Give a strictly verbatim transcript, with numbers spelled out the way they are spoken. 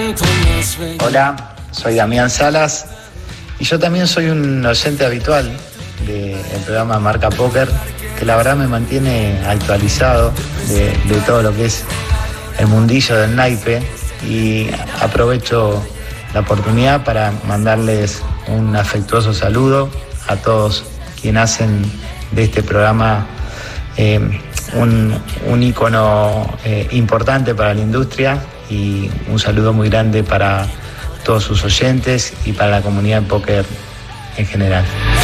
Hola, soy Damián Salas y yo también soy un oyente habitual del programa Marca Póker, que la verdad me mantiene actualizado de, de todo lo que es el mundillo del naipe, y aprovecho la oportunidad para mandarles un afectuoso saludo a todos quienes hacen de este programa eh, un, un ícono eh, importante para la industria, y un saludo muy grande para todos sus oyentes y para la comunidad de póker en general.